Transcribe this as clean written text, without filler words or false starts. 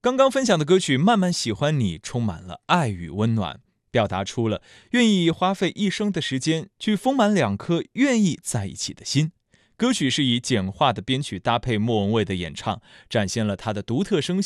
刚刚分享的歌曲《慢慢喜欢你》充满了爱与温暖，表达出了愿意花费一生的时间去丰满两颗愿意在一起的心。歌曲是以简化的编曲搭配莫文蔚的演唱，展现了她的独特声